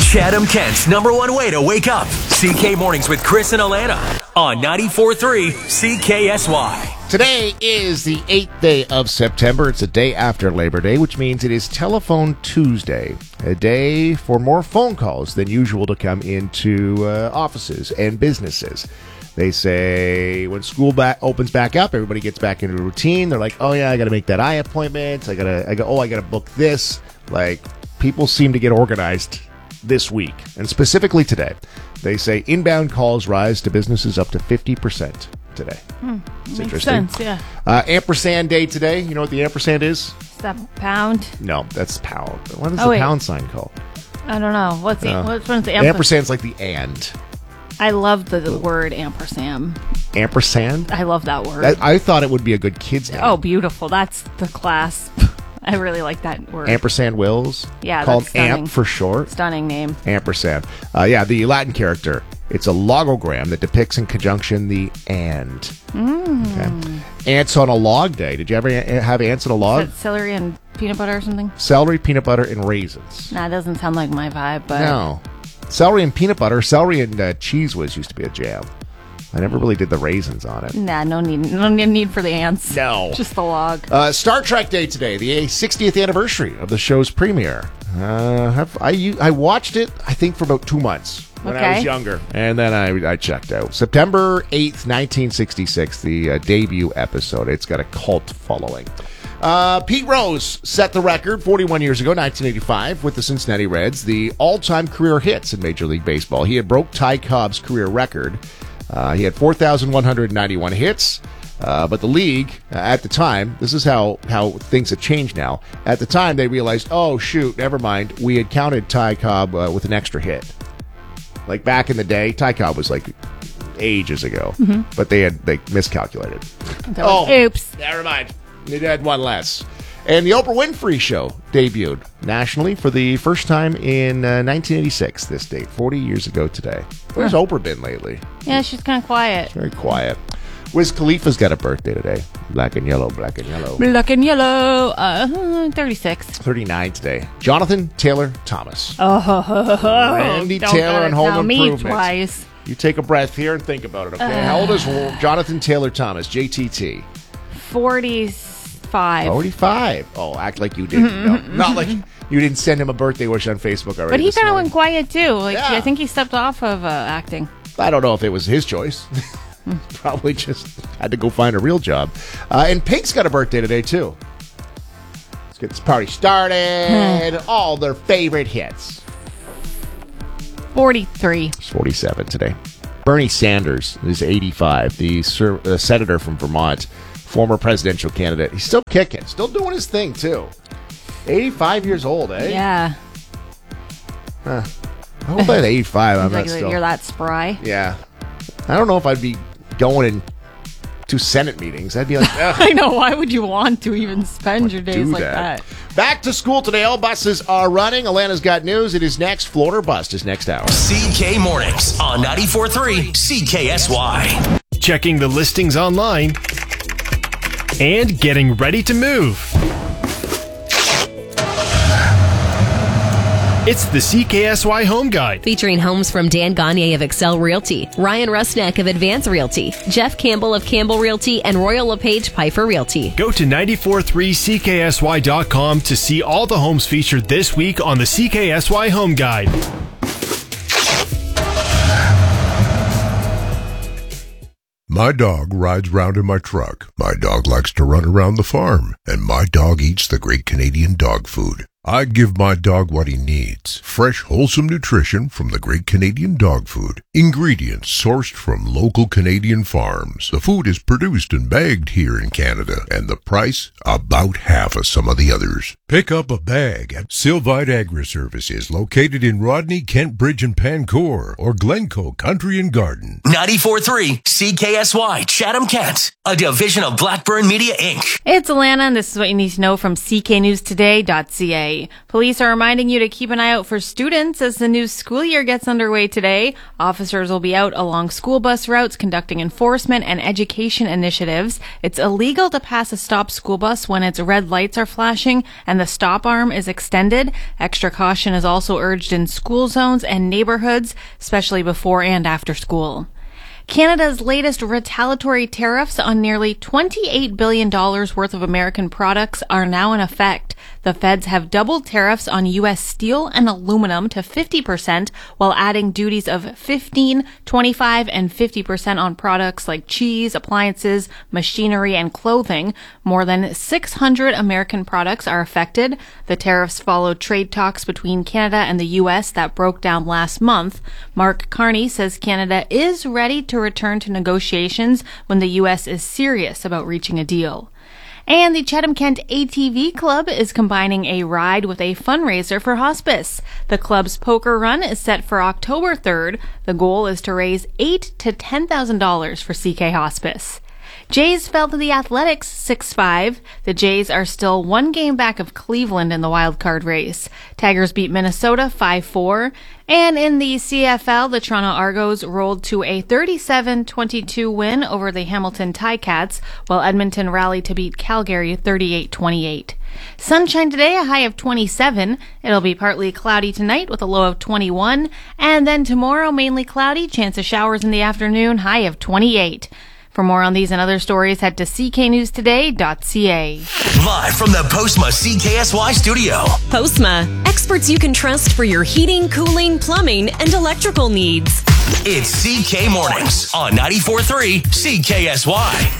Chatham Kent's #1 way to wake up. CK Mornings with Chris and Alana on 94.3 CKSY. Today is the 8th day of September. It's a day after Labor Day, which means it is Telephone Tuesday, a day for more phone calls than usual to come into offices and businesses. They say when school opens back up, everybody gets back into routine. They're like, oh yeah, I got to make that eye appointment. I got to book this. Like, people seem to get organized this week, and specifically today. They say inbound calls rise to businesses up to 50% today. It's interesting. Makes sense, yeah. Ampersand day today. You know what the ampersand is? Is that pound? No, that's pound. What is Oh, the wait. pound sign called? I don't know. What's the ampersand? Ampersand's like the and. I love the word ampersand. Ampersand? I love that word. I thought it would be a good kid's name. Oh, beautiful. That's the class. I really like that word. Ampersand Wills? Yeah, called that's stunning. AMP for short. Stunning name. Ampersand. The Latin character. It's a logogram that depicts in conjunction the and. Okay. Ants on a log day. Did you ever have ants on a log? Is that celery and peanut butter or something? Celery, peanut butter, and raisins. Nah, it doesn't sound like my vibe, but... No. Celery and peanut butter. Celery and cheese whiz used to be a jam. I never really did the raisins on it. Nah, no need for the ants. No. Just the log. Star Trek Day today, the 60th anniversary of the show's premiere. I watched it, I think, for about 2 months when I was younger, and then I checked out. September 8th, 1966, the debut episode. It's got a cult following. Pete Rose set the record 41 years ago, 1985, with the Cincinnati Reds, the all-time career hits in Major League Baseball. He had broke Ty Cobb's career record. He had 4,191 hits, but the league, at the time, this is how things have changed now. At the time, they realized, oh, shoot, never mind. We had counted Ty Cobb with an extra hit. Like back in the day, Ty Cobb was like ages ago, but they miscalculated. Oops. Never mind. They had one less. And the Oprah Winfrey Show debuted nationally for the first time in 1986, this date, 40 years ago today. Where's Oprah been lately? Yeah, she's kind of quiet. Very quiet. Wiz Khalifa's got a birthday today. Black and yellow, black and yellow. Black and yellow. 36. 39 today. Jonathan Taylor Thomas. Oh, Randy don't Taylor and Home me Improvement. Twice. You take a breath here and think about it, okay? How old is Jonathan Taylor Thomas, JTT? 45. 45. Oh, act like you didn't know. Not like you didn't send him a birthday wish on Facebook already. But he this kind of morning. went quiet, too. Like, Yeah. I think he stepped off of acting. I don't know if it was his choice. Probably just had to go find a real job. And Pink's got a birthday today, too. Let's get this party started. All their favorite hits. 43. He's 47 today. Bernie Sanders is 85, the senator from Vermont, former presidential candidate. He's still kicking, still doing his thing, too. 85 years old, eh? Yeah. I hope at 85 I'm Like, not still... you're that spry. Yeah. I don't know if I'd be going to Senate meetings. I'd be like, ugh. I know. Why would you want to even spend your days like that? Back to school today. All buses are running. Alana's got news. It is next. Florida Bust is next hour. CK Mornings on 94.3 CKSY. Checking the listings online and getting ready to move. It's the CKSY Home Guide. Featuring homes from Dan Gagne of Excel Realty, Ryan Rusnak of Advance Realty, Jeff Campbell of Campbell Realty, and Royal LePage Pfeiffer Realty. Go to 943CKSY.com to see all the homes featured this week on the CKSY Home Guide. My dog rides round in my truck. My dog likes to run around the farm. And my dog eats the great Canadian dog food. I give my dog what he needs. Fresh, wholesome nutrition from the great Canadian dog food. Ingredients sourced from local Canadian farms. The food is produced and bagged here in Canada. And the price, about half of some of the others. Pick up a bag at Sylvite Agri-Services, located in Rodney, Kentbridge, and Pancourt, or Glencoe Country and Garden. 94.3 CKSY Chatham Kent, a division of Blackburn Media Inc. It's Alana, and this is what you need to know from cknewstoday.ca. today. Police are reminding you to keep an eye out for students as the new school year gets underway today. Officers will be out along school bus routes conducting enforcement and education initiatives. It's illegal to pass a stopped school bus when its red lights are flashing and the stop arm is extended. Extra caution is also urged in school zones and neighborhoods, especially before and after school. Canada's latest retaliatory tariffs on nearly $28 billion worth of American products are now in effect. The feds have doubled tariffs on U.S. steel and aluminum to 50%, while adding duties of 15%, 25%, and 50% on products like cheese, appliances, machinery, and clothing. More than 600 American products are affected. The tariffs follow trade talks between Canada and the U.S. that broke down last month. Mark Carney says Canada is ready to return to negotiations when the U.S. is serious about reaching a deal. And the Chatham-Kent ATV Club is combining a ride with a fundraiser for hospice. The club's poker run is set for October 3rd. The goal is to raise $8,000 to $10,000 for CK Hospice. Jays fell to the Athletics 6-5. The Jays are still one game back of Cleveland in the wild card race. Tigers beat Minnesota 5-4. And in the CFL, the Toronto Argos rolled to a 37-22 win over the Hamilton Ticats, while Edmonton rallied to beat Calgary 38-28. Sunshine today, a high of 27. It'll be partly cloudy tonight with a low of 21. And then tomorrow, mainly cloudy, chance of showers in the afternoon, high of 28. For more on these and other stories, head to cknewstoday.ca. Live from the Postma CKSY studio. Postma, experts you can trust for your heating, cooling, plumbing, and electrical needs. It's CK Mornings on 94.3 CKSY.